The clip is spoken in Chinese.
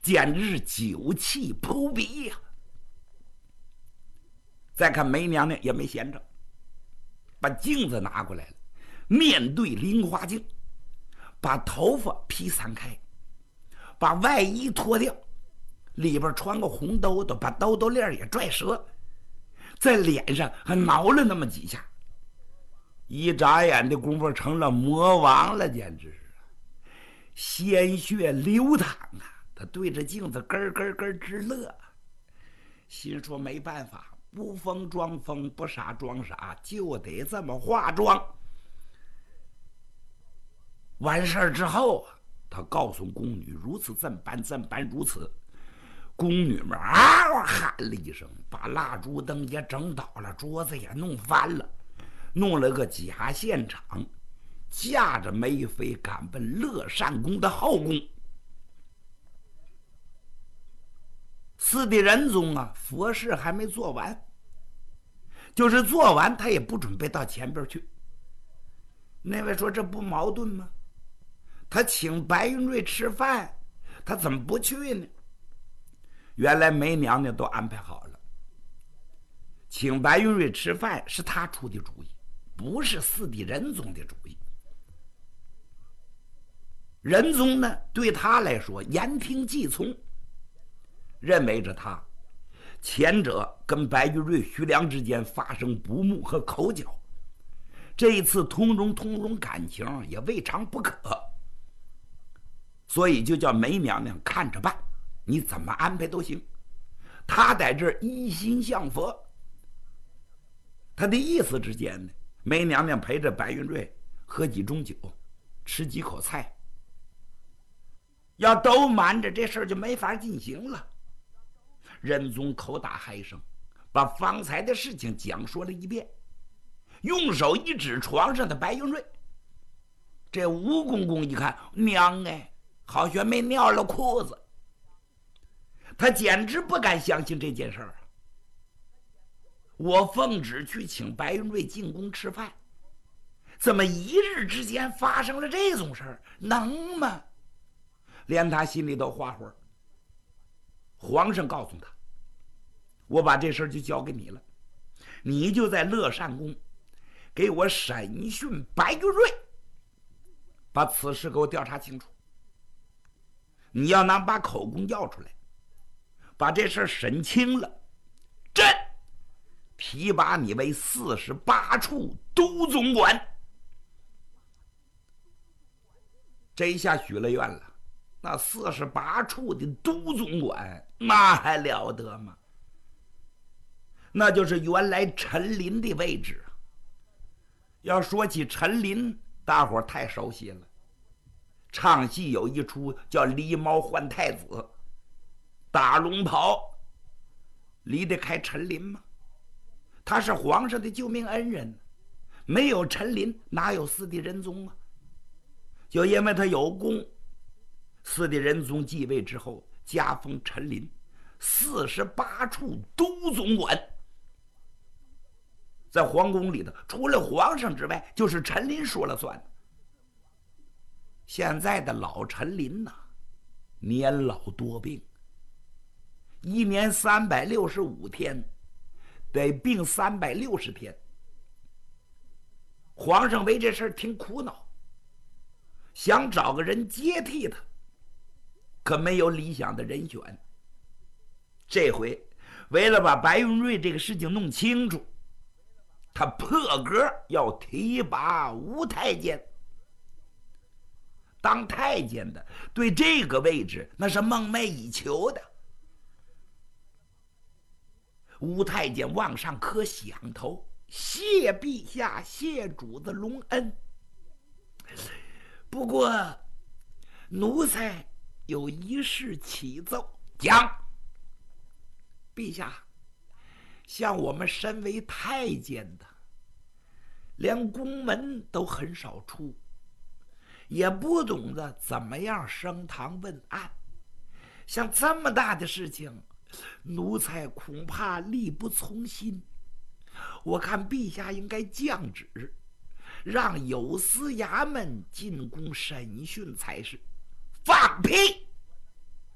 简直是酒气扑鼻呀！再看梅娘娘也没闲着，把镜子拿过来了，面对菱花镜，把头发披散开，把外衣脱掉，里边穿个红兜兜，把兜兜链也拽折，在脸上还挠了那么几下，一眨眼的功夫成了魔王了，简直是鲜血流淌啊！他对着镜子咯咯咯直乐，心说没办法，不疯装疯，不傻装傻，就得这么化妆。完事儿之后啊，他告诉宫女如此这般如此。宫女们嗷喊了一声，把蜡烛灯也整倒了，桌子也弄翻了，弄了个假现场，驾着梅妃赶奔乐善宫的后宫。四弟仁宗啊，佛事还没做完，就是做完他也不准备到前边去。那位说这不矛盾吗？他请白云瑞吃饭，他怎么不去呢？原来梅娘娘都安排好了，请白云瑞吃饭是他出的主意，不是四弟仁宗的主意。仁宗呢，对他来说言听计从，认为着他前者跟白玉瑞、徐良之间发生不睦和口角，这一次通融感情也未尝不可，所以就叫梅娘娘看着办，你怎么安排都行。他在这儿一心向佛。他的意思之间呢，梅娘娘陪着白云瑞喝几盅酒，吃几口菜，要都瞒着这事儿就没法进行了。仁宗口打嗨声，把方才的事情讲说了一遍，用手一指床上的白云瑞。这吴公公一看，娘哎，好像没尿了裤子。他简直不敢相信这件事儿。我奉旨去请白云瑞进宫吃饭，怎么一日之间发生了这种事儿？能吗？连他心里都花火。皇上告诉他，我把这事儿就交给你了，你就在乐善宫给我审讯白云瑞，把此事给我调查清楚。你要能把口供要出来，把这事儿审清了，朕提拔你为48处都总管。这一下许了愿了，那48处的都总管，那还了得吗？那就是原来陈琳的位置。要说起陈琳，大伙儿太熟悉了，唱戏有一出叫《狸猫换太子》，打龙袍离得开陈琳吗？他是皇上的救命恩人，没有陈琳哪有四弟仁宗啊？就因为他有功，四弟仁宗继位之后加封陈琳48处都总管。在皇宫里头，除了皇上之外，就是陈琳说了算。现在的老陈琳呐，年老多病，一年365天，得病360天。皇上为这事儿挺苦恼，想找个人接替他，可没有理想的人选。这回为了把白云瑞这个事情弄清楚，他破格要提拔吴太监。当太监的对这个位置那是梦寐以求的。吴太监往上磕响头，谢陛下，谢主子隆恩。不过奴才有一事启奏。讲。陛下，像我们身为太监的，连宫门都很少出，也不懂得怎么样升堂问案，像这么大的事情，奴才恐怕力不从心。我看陛下应该降旨，让有司衙门进宫审讯才是。放屁！